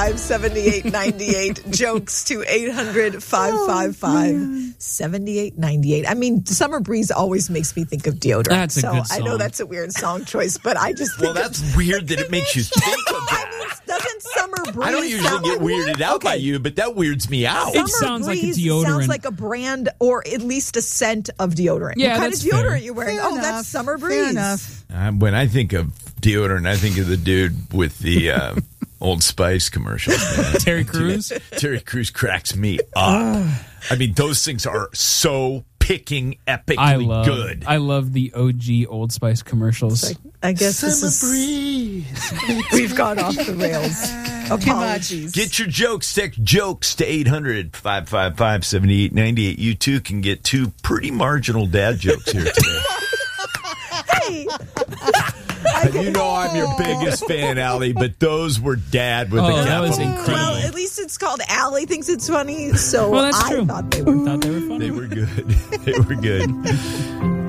7898 jokes to 800-555-7898. I mean, Summer Breeze always makes me think of deodorant. That's a good song. I know that's a weird song choice, but I just think that's weird that it makes you think of that. I mean, doesn't Summer Breeze I don't usually get weirded out by you, but that weirds me out. It sounds like a deodorant. Sounds like a brand or at least a scent of deodorant. Yeah, what kind of that's deodorant fair. are you wearing? Fair that's enough. Summer Breeze. Fair enough. When I think of deodorant, I think of the dude with the Old Spice commercials. Man. Terry Crews? Terry Crews cracks me up. I mean, those things are so picking epically good. I love the OG Old Spice commercials. I guess Breeze. we've gone off the rails. Apologies. Get your jokes. Text jokes to 800-555-7898. You too can get two pretty marginal dad jokes here today. Hey. You know I'm your biggest fan, Allie, but those were dad with the that capital. was incredible. Well, at least it's called Allie thinks it's funny, so Well, that's I true. thought they were. Thought they were funny. They were good. They were good.